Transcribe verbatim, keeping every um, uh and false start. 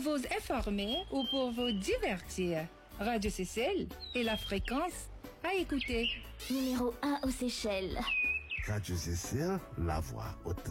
vous informer ou pour vous divertir. Radio Seychelles et la fréquence à écouter. Numéro un aux Seychelles. Radio Seychelles, la voix authentique.